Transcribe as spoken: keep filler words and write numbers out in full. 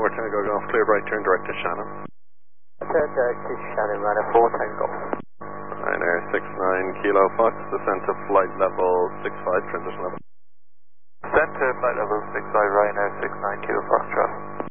four Tango Golf, clear right turn direct to Shannon. Turn direct to Shannon, Ryanair four Tango Golf. Ryanair six nine Kilo Fox, descent to flight level six five, transition level. Descent to flight level six five, Ryanair six nine Kilo Fox, traffic.